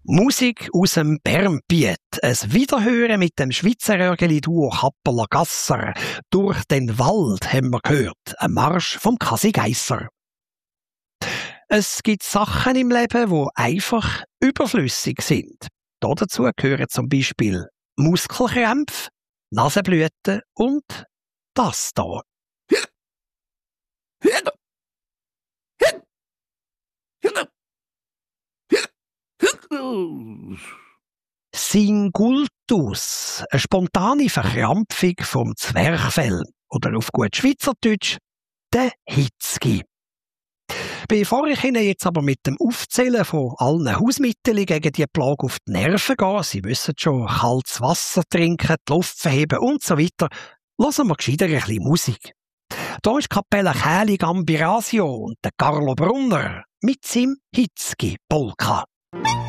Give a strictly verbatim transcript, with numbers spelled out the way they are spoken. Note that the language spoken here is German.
Musik aus dem Bernbiet. Ein Wiederhören mit dem Schweizer Örgeli-Duo Kappeler Gasser. Durch den Wald haben wir gehört. Ein Marsch vom Kasi Geisser. Es gibt Sachen im Leben, die einfach überflüssig sind. Dazu gehören zum Beispiel Muskelkrämpfe, Nasenblüten und das hier. Singultus, eine spontane Verkrampfung vom Zwerchfell oder auf gut Schweizerdeutsch der Hitzki. Bevor ich Ihnen jetzt aber mit dem Aufzählen von allen Hausmitteln gegen die Plage auf die Nerven gehe, Sie wissen schon, kaltes Wasser trinken, die Luft verheben und so weiter, hören wir gescheiter ein bisschen Musik. Da ist Kapelle Käli Gambirasio und der Carlo Brunner mit seinem Hitzki-Polka.